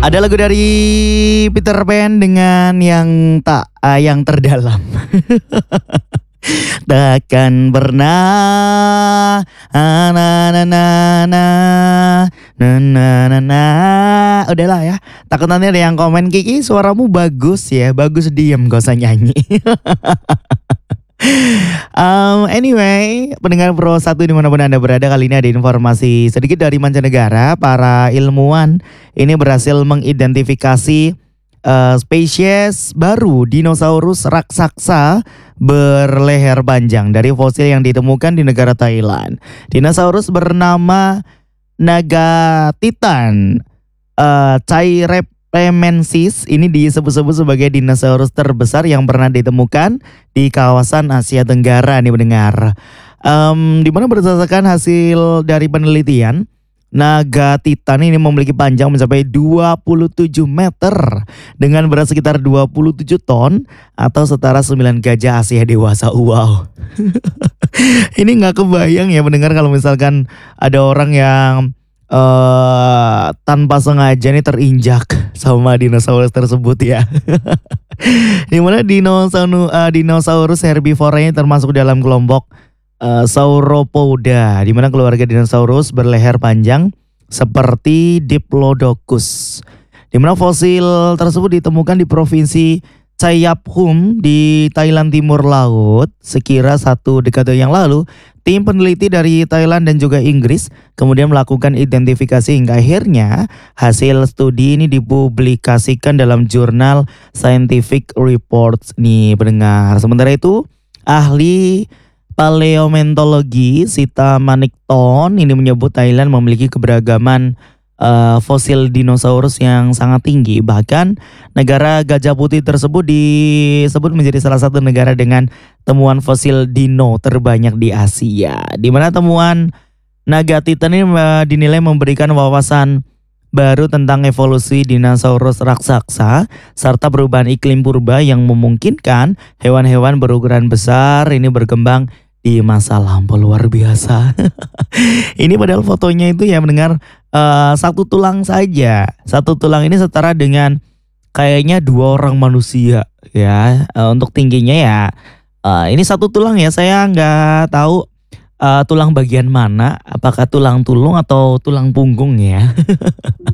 Ada lagu dari Peter Pan dengan yang terdalam. Takkan pernah na na na na na na na na. Udahlah ya. Takut nanti ada yang komen, Kiki suaramu bagus ya. Bagus, diem gak usah nyanyi. Anyway, pendengar Pro 1 dimanapun Anda berada, kali ini ada informasi sedikit dari mancanegara. Para ilmuwan ini berhasil mengidentifikasi spesies baru dinosaurus raksasa berleher panjang dari fosil yang ditemukan di negara Thailand. Dinosaurus bernama Nagatitan Caireplemensis ini disebut-sebut sebagai dinosaurus terbesar yang pernah ditemukan di kawasan Asia Tenggara nih pendengar. Di mana berdasarkan hasil dari penelitian, Nagatitan ini memiliki panjang mencapai 27 meter dengan berat sekitar 27 ton atau setara 9 gajah Asia dewasa. Wow. Ini nggak kebayang ya pendengar kalau misalkan ada orang yang tanpa sengaja nih terinjak sama dinosaurus tersebut ya. Dimana dinosaurus herbivora ini termasuk dalam kelompok Sauropoda, di mana keluarga dinosaurus berleher panjang seperti Diplodocus. Di mana fosil tersebut ditemukan di provinsi Chaiyaphum di Thailand Timur Laut. Sekira 1 dekade yang lalu, tim peneliti dari Thailand dan juga Inggris kemudian melakukan identifikasi hingga akhirnya hasil studi ini dipublikasikan dalam jurnal Scientific Reports nih pendengar. Sementara itu, ahli paleontologi Sita Manikton ini menyebut Thailand memiliki keberagaman fosil dinosaurus yang sangat tinggi. Bahkan negara Gajah Putih tersebut disebut menjadi salah satu negara dengan temuan fosil dino terbanyak di Asia. Di mana temuan Nagatitan ini dinilai memberikan wawasan baru tentang evolusi dinosaurus raksasa serta perubahan iklim purba yang memungkinkan hewan-hewan berukuran besar ini berkembang di masa lampau. Luar biasa. Ini padahal fotonya itu ya mendengar satu tulang saja. Satu tulang ini setara dengan kayaknya 2 orang manusia ya. Untuk tingginya ya ini satu tulang ya. Saya nggak tahu tulang bagian mana. Apakah tulang tulung atau tulang punggung ya.